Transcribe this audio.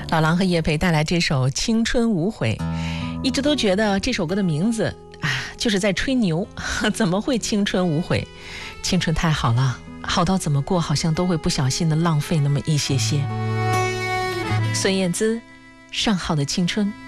老狼和叶培带来这首《青春无悔》，一直都觉得这首歌的名字就是在吹牛，怎么会青春无悔？青春太好了，好到怎么过好像都会不小心的浪费那么一些些。孙燕姿，上好的青春。